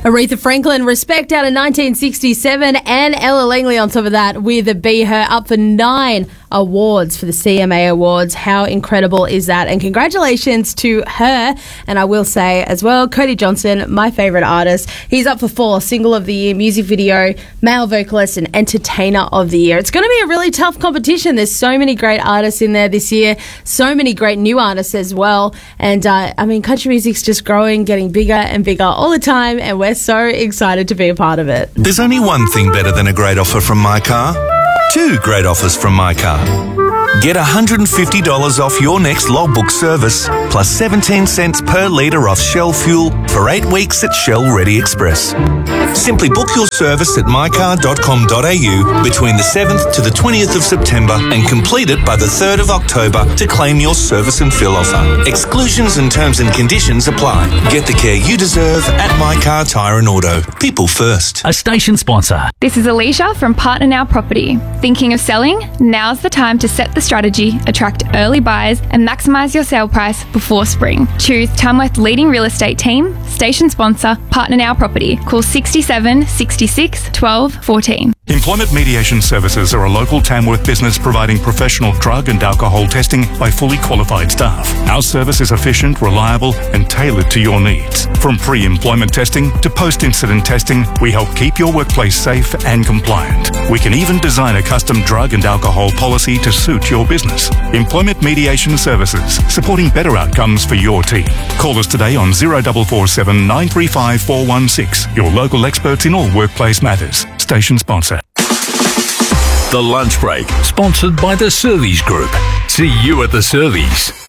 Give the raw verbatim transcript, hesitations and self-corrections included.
Aretha Franklin, Respect out of nineteen sixty-seven, and Ella Langley on top of that with Be Her, up for nine awards for the C M A Awards. How incredible is that? And congratulations to her. And I will say as well, Cody Johnson, my favourite artist, he's up for four: Single of the Year, Music Video, Male Vocalist, and Entertainer of the Year. It's going to be a really tough competition. There's so many great artists in there this year, so many great new artists as well. And uh, I mean, country music's just growing, getting bigger and bigger all the time, and we're so excited to be a part of it. There's only one thing better than a great offer from My Car. Two great offers from My Car. Get one hundred fifty dollars off your next logbook service, plus seventeen cents per litre off Shell fuel for eight weeks at Shell Ready Express. Simply book your service at my car dot com dot a u between the seventh to the twentieth of September and complete it by the third of October to claim your service and fill offer. Exclusions and terms and conditions apply. Get the care you deserve at My Car Tyre and Auto. People first. A station sponsor. This is Alicia from Partner Now Property. Thinking of selling? Now's the time to set the strategy, attract early buyers, and maximise your sale price before spring. Choose Tamworth's leading real estate team, station sponsor, Partner Now Property. Call sixty-seven, sixty-six, twelve, fourteen. Employment Mediation Services are a local Tamworth business providing professional drug and alcohol testing by fully qualified staff. Our service is efficient, reliable, and tailored to your needs. From pre-employment testing to post-incident testing, we help keep your workplace safe and compliant. We can even design a custom drug and alcohol policy to suit your business. Employment Mediation Services, supporting better outcomes for your team. Call us today on zero four four seven, nine three five, four one six. Your local experts in all workplace matters. Station sponsor. The Lunch Break, sponsored by the Surveys Group. See you at the Surveys.